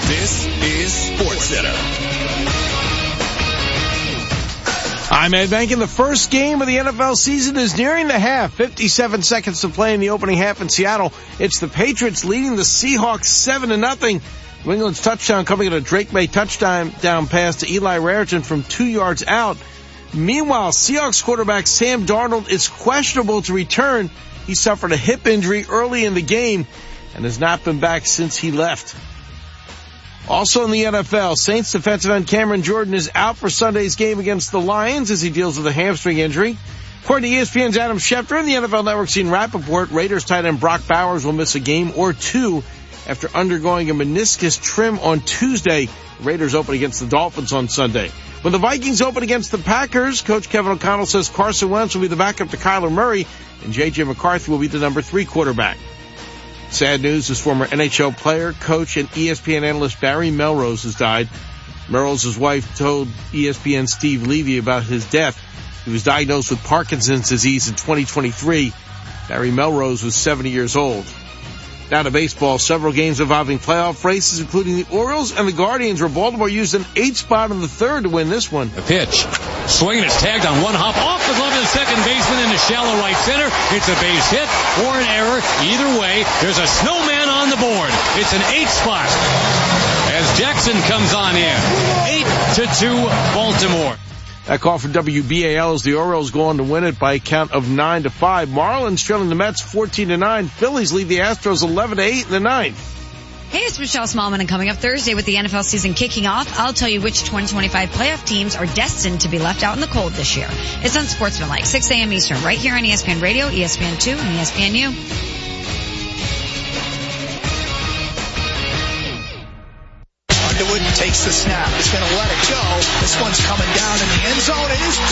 This is SportsCenter. I'm Ed Bankin. The first game of the NFL season is nearing the half. 57 seconds to play in the opening half in Seattle. It's the Patriots leading the Seahawks 7-0. New England's touchdown coming at a Drake May touchdown pass to Eli Raritan from 2 yards out. Meanwhile, Seahawks quarterback Sam Darnold is questionable to return. He suffered a hip injury early in the game and has not been back since he left. Also in the NFL, Saints defensive end Cameron Jordan is out for Sunday's game against the Lions as he deals with a hamstring injury. According to ESPN's Adam Schefter and the NFL Network's Ian Rappaport, Raiders tight end Brock Bowers will miss a game or two after undergoing a meniscus trim on Tuesday. The Raiders open against the Dolphins on Sunday. When the Vikings open against the Packers, Coach Kevin O'Connell says Carson Wentz will be the backup to Kyler Murray and J.J. McCarthy will be the number 3 quarterback. Sad news is former NHL player, coach, and ESPN analyst Barry Melrose has died. Melrose's wife told ESPN's Steve Levy about his death. He was diagnosed with Parkinson's disease in 2023. Barry Melrose was 70 years old. Now to baseball, several games involving playoff races, including the Orioles and the Guardians, where Baltimore used an 8th spot in the third to win this one. The pitch. Swinging is tagged on one hop off the glove of the second baseman into shallow right center. It's a base hit or an error. Either way, there's a snowman on the board. It's an 8th spot as Jackson comes on in. 8-2 Baltimore. That call for WBAL as the Orioles go on to win it by a count of 9-5. Marlins trailing the Mets 14-9. Phillies lead the Astros 11-8 in the ninth. Hey, it's Michelle Smallman, and coming up Thursday with the NFL season kicking off, I'll tell you which 2025 playoff teams are destined to be left out in the cold this year. It's Unsportsmanlike, 6 a.m. Eastern, right here on ESPN Radio, ESPN2, and ESPNU. Underwood takes the snap. He's going to let it go. This one's coming down in the end zone. It is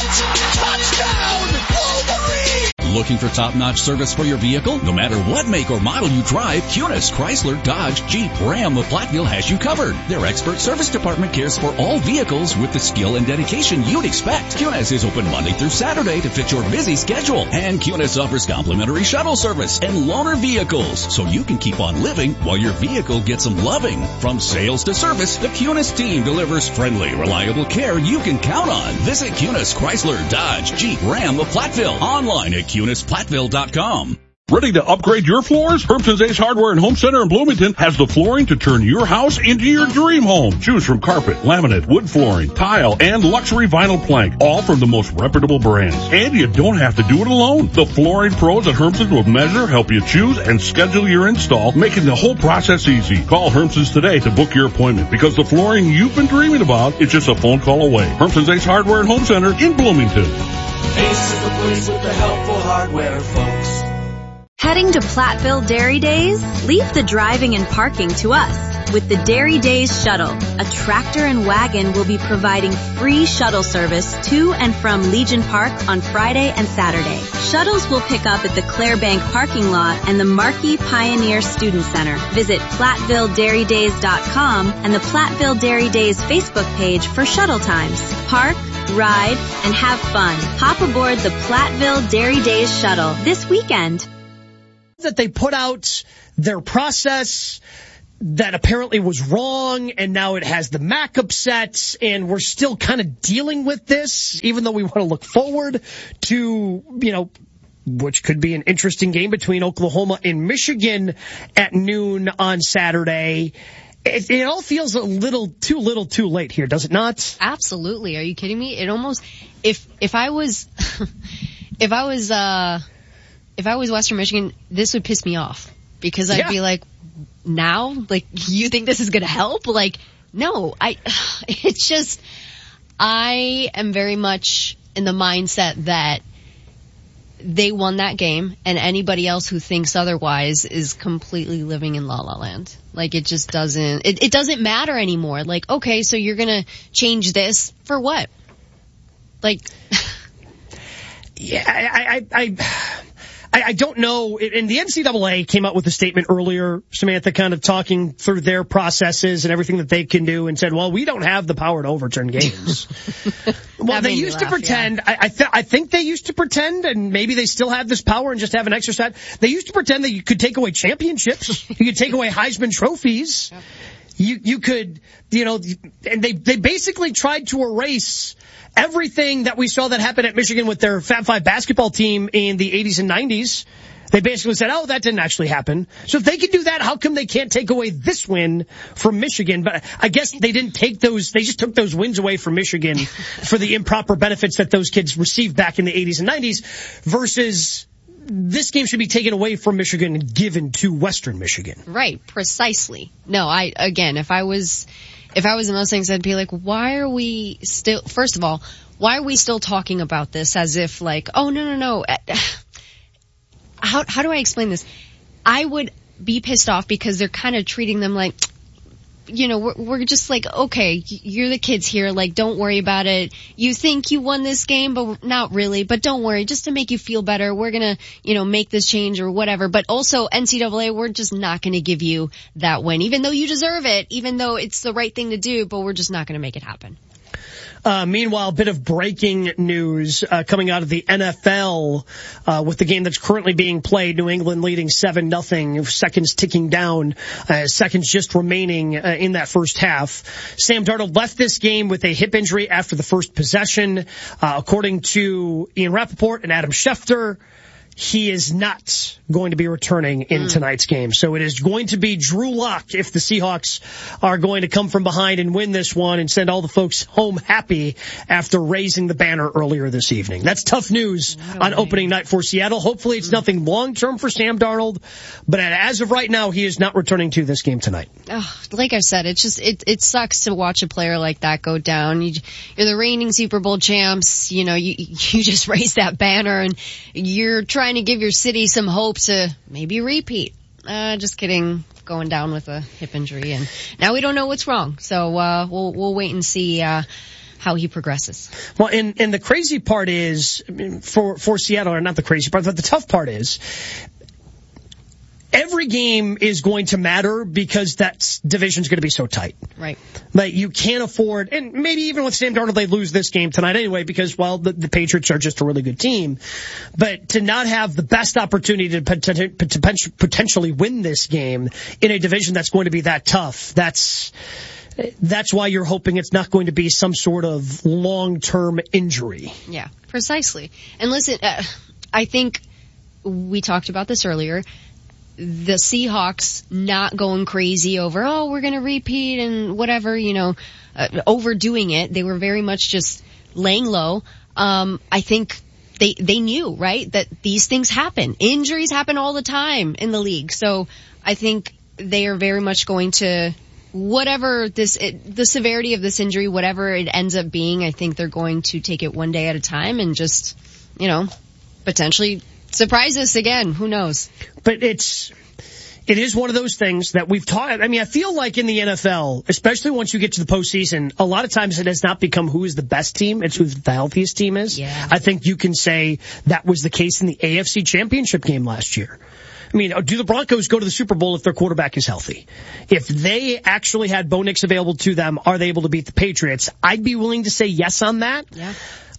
caught. Touchdown, Wolverine. Looking for top-notch service for your vehicle? No matter what make or model you drive, Kunis, Chrysler, Dodge, Jeep, Ram of Platteville has you covered. Their expert service department cares for all vehicles with the skill and dedication you'd expect. Kunis is open Monday through Saturday to fit your busy schedule. And Kunis offers complimentary shuttle service and loaner vehicles, so you can keep on living while your vehicle gets some loving. From sales to service, the Kunis team delivers friendly, reliable care you can count on. Visit Kunis, Chrysler, Dodge, Jeep, Ram of Platteville. Online at KunisPlatteville.com. Ready to upgrade your floors? Hermson's Ace Hardware and Home Center in Bloomington has the flooring to turn your house into your dream home. Choose from carpet, laminate, wood flooring, tile, and luxury vinyl plank, all from the most reputable brands. And you don't have to do it alone. The flooring pros at Hermson's will measure, help you choose, and schedule your install, making the whole process easy. Call Hermson's today to book your appointment, because the flooring you've been dreaming about is just a phone call away. Hermson's Ace Hardware and Home Center in Bloomington. Ace is the place with the helpful hardware, folks. Heading to Platteville Dairy Days? Leave the driving and parking to us. With the Dairy Days Shuttle, a tractor and wagon will be providing free shuttle service to and from Legion Park on Friday and Saturday. Shuttles will pick up at the Clare Bank parking lot and the Markey Pioneer Student Center. Visit PlatteVilleDairyDays.com and the Platteville Dairy Days Facebook page for shuttle times. Park, ride, and have fun. Hop aboard the Platteville Dairy Days Shuttle this weekend. That they put out their process that apparently was wrong, and now it has the MAC upset, and we're still kind of dealing with this, even though we want to look forward to, which could be an interesting game between Oklahoma and Michigan at noon on Saturday. It all feels a little too late here, does it not? Absolutely. Are you kidding me? It almost, if I was Western Michigan, this would piss me off, because I'd be like, now, like, you think this is going to help? Like, no, it's just, I am very much in the mindset that they won that game, and anybody else who thinks otherwise is completely living in La La Land. Like, it just doesn't, it doesn't matter anymore. Like, okay, so you're going to change this for what? Like, yeah, I don't know. And the NCAA came out with a statement earlier, Samantha, kind of talking through their processes and everything that they can do, and said, well, we don't have the power to overturn games. Well, they used to pretend, yeah. I think they used to pretend, and maybe they still have this power and just haven't exercised. They used to pretend that you could take away championships. You could take away Heisman trophies. Yep. you could, and they basically tried to erase everything that we saw that happened at Michigan with their Fab Five basketball team in the 80s and 90s. They basically said, oh, that didn't actually happen. So if they could do that, how come they can't take away this win from Michigan? But I guess they didn't take those, they just took those wins away from Michigan for the improper benefits that those kids received back in the 80s and 90s versus this game should be taken away from Michigan and given to Western Michigan. Right, precisely. No, if I was in those things, I'd be like, why are we still talking about this as if like, oh, no. How do I explain this? I would be pissed off because they're kind of treating them like, we're just like, okay, you're the kids here, like, don't worry about it. You think you won this game, but not really, but don't worry, just to make you feel better, we're gonna, make this change or whatever. But also, NCAA, we're just not gonna give you that win, even though you deserve it, even though it's the right thing to do, but we're just not gonna make it happen. Meanwhile, a bit of breaking news coming out of the NFL with the game that's currently being played. New England leading 7-0, seconds ticking down, seconds just remaining in that first half. Sam Darnold left this game with a hip injury after the first possession. According to Ian Rappaport and Adam Schefter, he is not going to be returning in tonight's game. So it is going to be Drew Lock if the Seahawks are going to come from behind and win this one and send all the folks home happy after raising the banner earlier this evening. That's tough news on opening night for Seattle. Hopefully it's nothing long-term for Sam Darnold, but as of right now, he is not returning to this game tonight. Like I said, it sucks to watch a player like that go down. You're the reigning Super Bowl champs. You just raised that banner and you're trying to give your city some hope to maybe repeat. Just kidding. Going down with a hip injury, and now we don't know what's wrong. So we'll wait and see how he progresses. Well, and the crazy part is for Seattle, or not the crazy part, but the tough part is every game is going to matter because that division's going to be so tight. Right. Like, you can't afford, and maybe even with Sam Darnold, they lose this game tonight anyway because, well, the Patriots are just a really good team. But to not have the best opportunity to potentially win this game in a division that's going to be that tough, that's why you're hoping it's not going to be some sort of long-term injury. Yeah, precisely. And listen, I think we talked about this earlier. The Seahawks not going crazy over, we're going to repeat and whatever, overdoing it. They were very much just laying low. I think they knew, right, that these things happen. Injuries happen all the time in the league. So I think they are very much going to, whatever the severity of this injury, whatever it ends up being, I think they're going to take it one day at a time and just, potentially surprise us again. Who knows? But it is one of those things that we've taught. I mean, I feel like in the NFL, especially once you get to the postseason, a lot of times it has not become who is the best team. It's who the healthiest team is. Yeah. I think you can say that was the case in the AFC Championship game last year. I mean, do the Broncos go to the Super Bowl if their quarterback is healthy? If they actually had Bo Nix available to them, are they able to beat the Patriots? I'd be willing to say yes on that. Yeah.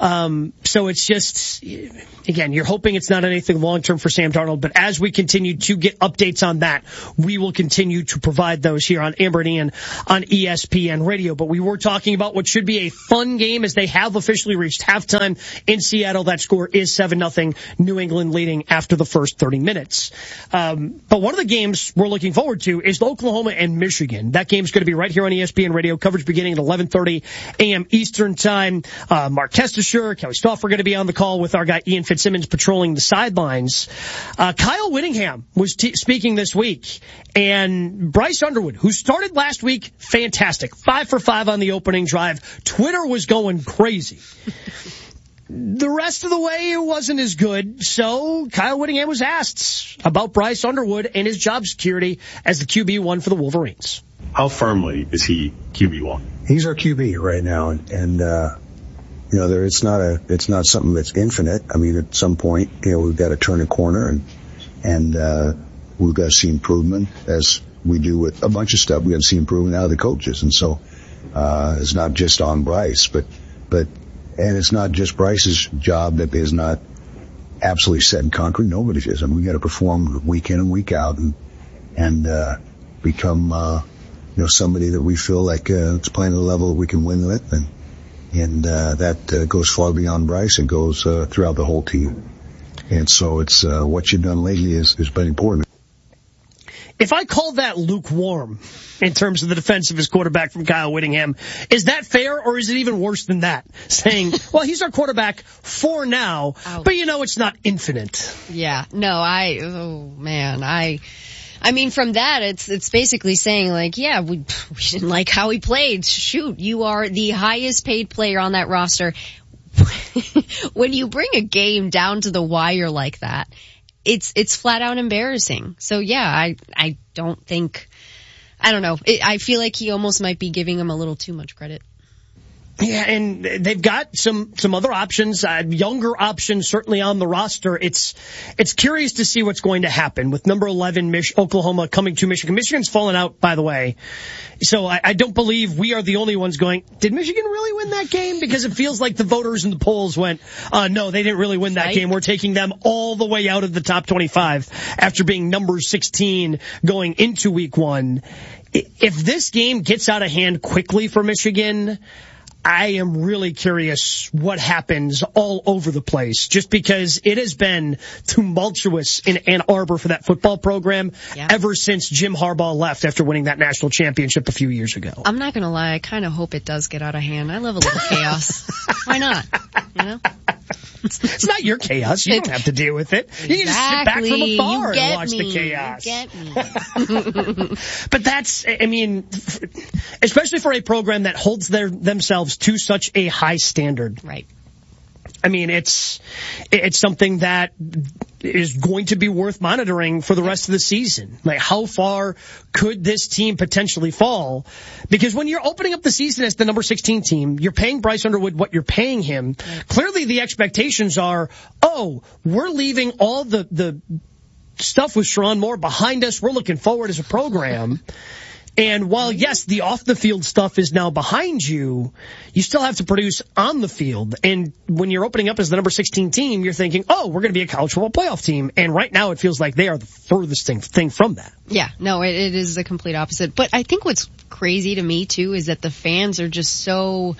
So it's just, again, you're hoping it's not anything long-term for Sam Darnold, but as we continue to get updates on that, we will continue to provide those here on Amber and Ian on ESPN Radio. But we were talking about what should be a fun game as they have officially reached halftime in Seattle. That score is 7-0, New England leading after the first 30 minutes. But one of the games we're looking forward to is Oklahoma and Michigan. That game's going to be right here on ESPN Radio, coverage beginning at 11:30 a.m. Eastern Time. Mark Testachere, Kelly Stouffer are going to be on the call with our guy Ian Fitzsimmons patrolling the sidelines. Kyle Whittingham was speaking this week, and Bryce Underwood, who started last week, fantastic. 5 for 5 on the opening drive. Twitter was going crazy. The rest of the way, it wasn't as good. So Kyle Whittingham was asked about Bryce Underwood and his job security as the QB1 for the Wolverines. How firmly is he QB1? He's our QB right now, and it's not something that's infinite. I mean, at some point, we've got to turn a corner and we've got to see improvement, as we do with a bunch of stuff. We got to see improvement out of the coaches. And so, it's not just on Bryce, and it's not just Bryce's job that is not absolutely set in concrete. Nobody's is. I mean, we got to perform week in and week out and become, somebody that we feel like is playing at a level we can win with, and that goes far beyond Bryce. It goes throughout the whole team. And so it's what you've done lately has been important. If I call that lukewarm in terms of the defense of his quarterback from Kyle Whittingham, is that fair, or is it even worse than that? Saying, well, he's our quarterback for now, but it's not infinite. Yeah, no, I mean, from that, it's basically saying, like, yeah, we didn't like how he played. Shoot, you are the highest paid player on that roster. When you bring a game down to the wire like that, it's flat out embarrassing. So yeah, I don't know. I feel like he almost might be giving him a little too much credit. Yeah, and they've got some other options, younger options certainly on the roster. It's curious to see what's going to happen with number 11 Oklahoma coming to Michigan. Michigan's fallen out, by the way. So I don't believe we are the only ones going, did Michigan really win that game? Because it feels like the voters in the polls went, no, they didn't really win that game. We're taking them all the way out of the top 25 after being number 16 going into week 1. If this game gets out of hand quickly for Michigan, I am really curious what happens all over the place, just because it has been tumultuous in Ann Arbor for that football program ever since Jim Harbaugh left after winning that national championship a few years ago. I'm not going to lie. I kind of hope it does get out of hand. I love a little chaos. Why not? It's not your chaos. You don't have to deal with it. Exactly. You can just sit back from afar and watch the chaos. You get me. But that's, I mean, especially for a program that holds themselves to such a high standard. Right. I mean, it's something that is going to be worth monitoring for the rest of the season. Like, how far could this team potentially fall? Because when you're opening up the season as the number 16 team, you're paying Bryce Underwood what you're paying him. Right. Clearly the expectations are, we're leaving all the stuff with Sherrone Moore behind us. We're looking forward as a program. And while, yes, the off-the-field stuff is now behind you, you still have to produce on the field. And when you're opening up as the number 16 team, you're thinking, we're going to be a college football playoff team. And right now it feels like they are the furthest thing from that. Yeah, no, it is the complete opposite. But I think what's crazy to me, too, is that the fans are just so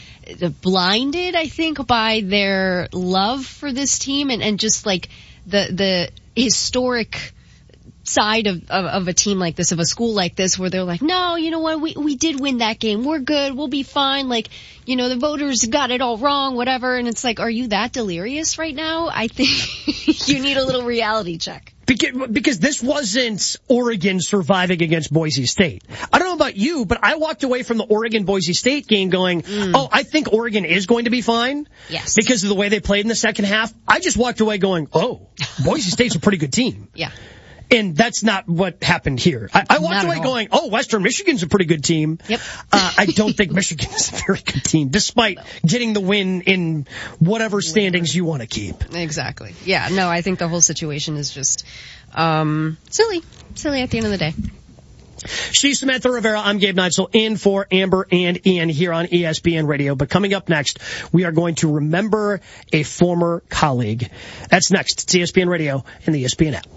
blinded, I think, by their love for this team and just like the historic side of a team like this, of a school like this, where they're like, no, you know what, we did win that game, we're good, we'll be fine, like, the voters got it all wrong, whatever. And it's like, are you that delirious right now? I think you need a little reality check. Because this wasn't Oregon surviving against Boise State. I don't know about you, but I walked away from the Oregon-Boise State game going, I think Oregon is going to be fine. Yes. Because of the way they played in the second half. I just walked away going, Boise State's a pretty good team. Yeah. And that's not what happened here. I walked away going, Western Michigan's a pretty good team. Yep. I don't think Michigan is a very good team, despite getting the win in whatever standings you want to keep. Exactly. Yeah, no, I think the whole situation is just silly at the end of the day. She's Samantha Rivera. I'm Gabe Neitzel, in for Amber and Ian here on ESPN Radio. But coming up next, we are going to remember a former colleague. That's next. It's ESPN Radio and the ESPN app.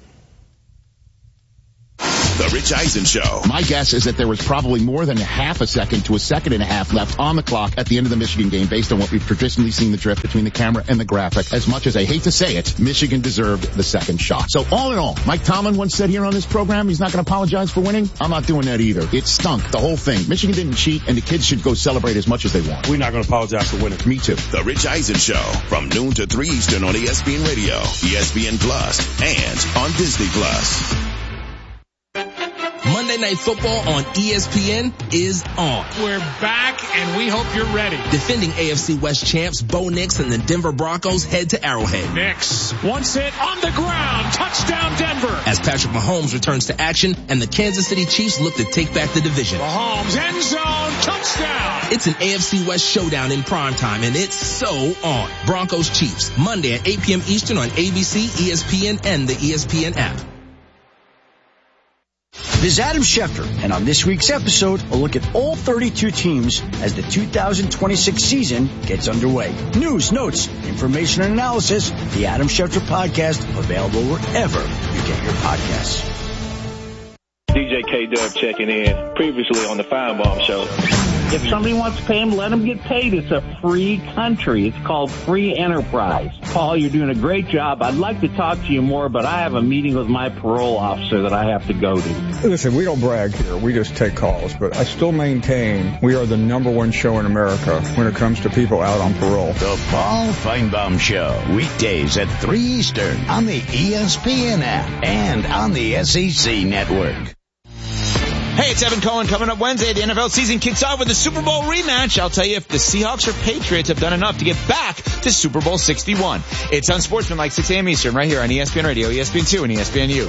The Rich Eisen Show. My guess is that there was probably more than a half a second to a second and a half left on the clock at the end of the Michigan game, based on what we've traditionally seen the drift between the camera and the graphic. As much as I hate to say it, Michigan deserved the second shot. So all in all, Mike Tomlin once said here on this program he's not going to apologize for winning. I'm not doing that either. It stunk, the whole thing. Michigan didn't cheat, and the kids should go celebrate as much as they want. We're not going to apologize for winning. Me too. The Rich Eisen Show, from noon to 3 Eastern on ESPN Radio, ESPN Plus, and on Disney Plus. Monday Night Football on ESPN is on. We're back, and we hope you're ready. Defending AFC West champs Bo Nix and the Denver Broncos head to Arrowhead. Nix wants it on the ground. Touchdown, Denver. As Patrick Mahomes returns to action and the Kansas City Chiefs look to take back the division. Mahomes, end zone, touchdown. It's an AFC West showdown in primetime, and it's so on. Broncos Chiefs, Monday at 8 p.m. Eastern on ABC, ESPN, and the ESPN app. This is Adam Schefter, and on this week's episode, a look at all 32 teams as the 2026 season gets underway. News, notes, information, and analysis. The Adam Schefter Podcast, available wherever you get your podcasts. DJ J-Dub checking in, previously on the Feinbaum Show. If somebody wants to pay them, let them get paid. It's a free country. It's called free enterprise. Paul, you're doing a great job. I'd like to talk to you more, but I have a meeting with my parole officer that I have to go to. Listen, we don't brag here. We just take calls, but I still maintain we are the #1 show in America when it comes to people out on parole. The Paul Feinbaum Show, weekdays at 3 Eastern on the ESPN app and on the SEC network. Hey, it's Evan Cohen. Coming up Wednesday, the NFL season kicks off with the Super Bowl rematch. I'll tell you if the Seahawks or Patriots have done enough to get back to Super Bowl 61. It's Unsportsmanlike, 6 a.m. Eastern, right here on ESPN Radio, ESPN2, and ESPNU.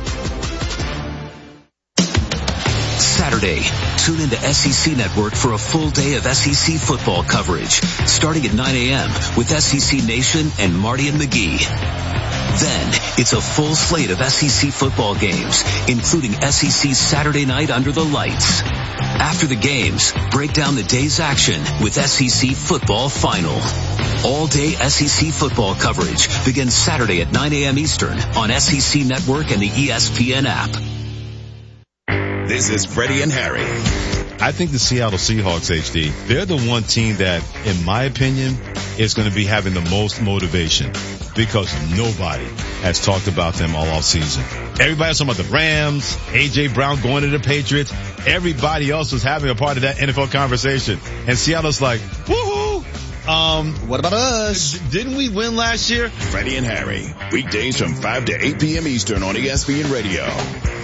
Saturday, tune into SEC Network for a full day of SEC football coverage, starting at 9 a.m. with SEC Nation and Marty and McGee. Then, it's a full slate of SEC football games, including SEC Saturday Night Under the Lights. After the games, break down the day's action with SEC Football Final. All-day SEC football coverage begins Saturday at 9 a.m. Eastern on SEC Network and the ESPN app. This is Freddie and Harry. I think the Seattle Seahawks, HD, they're the one team that, in my opinion, is going to be having the most motivation because nobody has talked about them all offseason. Everybody's talking about the Rams, A.J. Brown going to the Patriots. Everybody else was having a part of that NFL conversation. And Seattle's like, woohoo! What about us? Didn't we win last year? Freddie and Harry, weekdays from 5 to 8 p.m. Eastern on ESPN Radio.